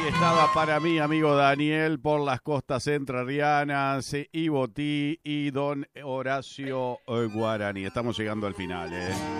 Estaba para mí, amigo Daniel, por las costas entrerrianas, Ibotí y don Horacio Guarani. Estamos llegando al final, ¿eh?